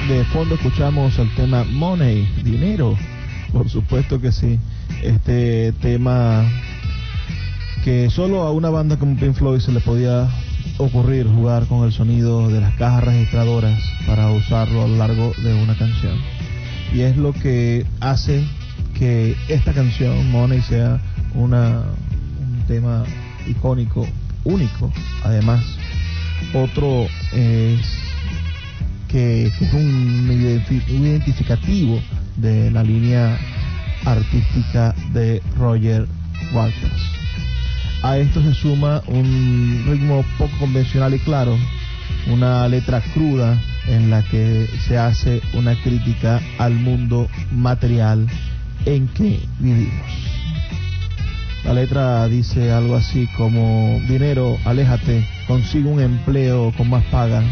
De fondo escuchamos el tema Money, dinero, por supuesto que sí. Este tema que solo a una banda como Pink Floyd se le podía ocurrir jugar con el sonido de las cajas registradoras para usarlo a lo largo de una canción. Y es lo que hace que esta canción, Money, sea un tema icónico, único. Además, otro es que es un identificativo de la línea artística de Roger Waters. A esto se suma un ritmo poco convencional y claro, una letra cruda en la que se hace una crítica al mundo material en que vivimos. La letra dice algo así como: dinero, aléjate, consigue un empleo con más paga.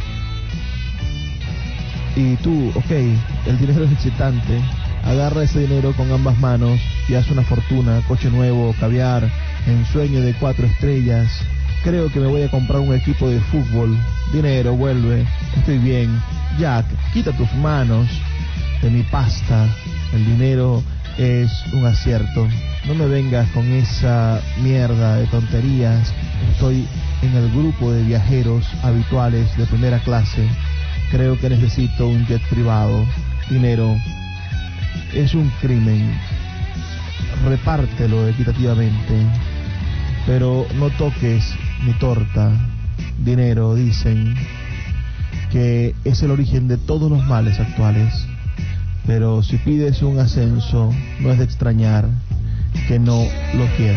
Y tú, ok, el dinero es excitante, agarra ese dinero con ambas manos y haz una fortuna, coche nuevo, caviar, ensueño de 4 estrellas. Creo que me voy a comprar un equipo de fútbol. Dinero, vuelve, estoy bien. Jack, quita tus manos de mi pasta. El dinero es un acierto. No me vengas con esa mierda de tonterías. Estoy en el grupo de viajeros habituales de primera clase. Creo que necesito un jet privado. Dinero es un crimen. Repártelo equitativamente, pero no toques mi torta. Dinero, dicen que es el origen de todos los males actuales. Pero si pides un ascenso, no es de extrañar que no lo quieran.